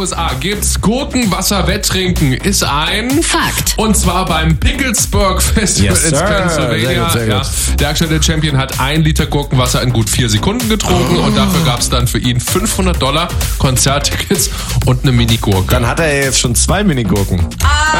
USA gibt's Gurkenwasser-Wetttrinken, ist ein Fakt. Und zwar beim Picklesburg Festival Yes, in sir. Pennsylvania. Sehr gut. Der aktuelle Champion hat 1 Liter Gurkenwasser in gut 4 Sekunden getrunken und dafür gab's dann für ihn $500 Konzerttickets und eine Minigurke. Dann hat er jetzt schon 2 Minigurken.